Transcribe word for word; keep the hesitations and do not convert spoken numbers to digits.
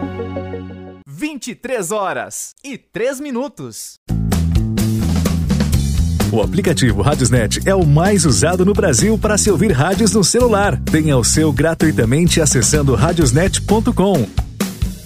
vinte e três horas e três minutos. O aplicativo Radiosnet é o mais usado no Brasil para se ouvir rádios no celular. Tenha o seu gratuitamente acessando radiosnet ponto com.